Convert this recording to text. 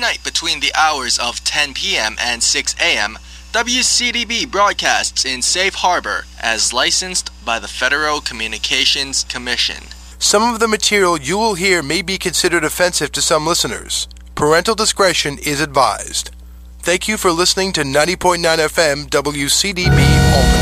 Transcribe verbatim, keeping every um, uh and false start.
night between the hours of ten p.m. and six a.m., W C D B broadcasts in Safe Harbor as licensed by the Federal Communications Commission. Some of the material you will hear may be considered offensive to some listeners. Parental discretion is advised. Thank you for listening to ninety point nine F M W C D B Albany.